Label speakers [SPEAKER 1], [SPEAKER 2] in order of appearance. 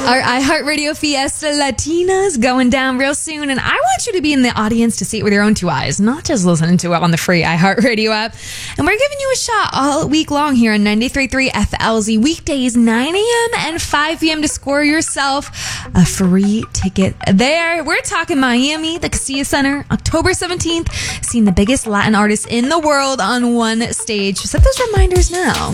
[SPEAKER 1] Our iHeartRadio Fiesta Latinas going down real soon, and I want you to be in the audience to see it with your own two eyes, not just listening to it on the free iHeartRadio app. And we're giving you a shot all week long here on 93.3 FLZ, weekdays 9 a.m. and 5 p.m. to score yourself a free ticket there. We're talking Miami, the Casilla Center, October 17th, seeing the biggest Latin artists in the world on one stage. Set those reminders now.